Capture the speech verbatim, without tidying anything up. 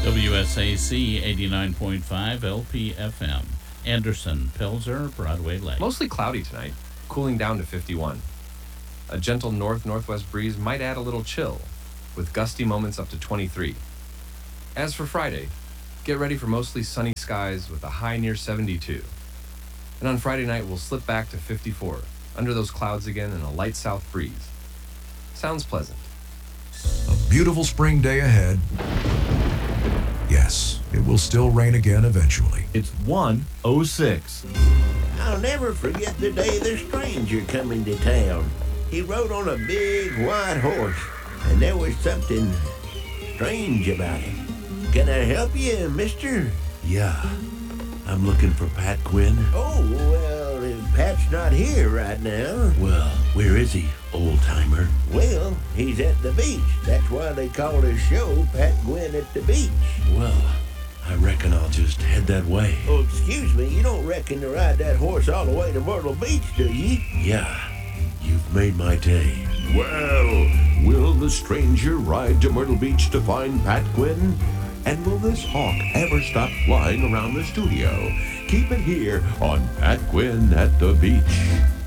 W S A C eighty-nine point five L P F M. Anderson, Pelzer, Broadway Lake. Mostly cloudy tonight, cooling down to fifty-one. A gentle north-northwest breeze might add a little chill, with gusty moments up to twenty-three. As for Friday, get ready for mostly sunny skies with a high near seventy-two. And on Friday night, we'll slip back to fifty-four, under those clouds again and a light south breeze. Sounds pleasant. A beautiful spring day ahead. Yes, it will still rain again eventually. It's one oh six. I'll never forget the day the stranger come into town. He rode on a big white horse, and there was something strange about him. Can I help you, mister? Yeah, I'm looking for Pat Quinn. Oh, well, uh, Pat's not here right now. Well, where is he, old-timer? Well, he's at the beach. That's why they call his show Pat Gwynn at the Beach. Well, I reckon I'll just head that way. Oh, excuse me, you don't reckon to ride that horse all the way to Myrtle Beach, do you? Yeah, you've made my day. Well, will the stranger ride to Myrtle Beach to find Pat Quinn? And will this hawk ever stop flying around the studio? Keep it here on Pat Quinn at the Beach.